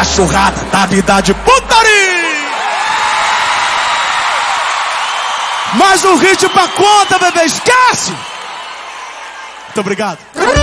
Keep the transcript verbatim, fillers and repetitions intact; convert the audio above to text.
cachorrada da vida de putaria. Mais um hit pra conta, bebê, esquece! Muito obrigado.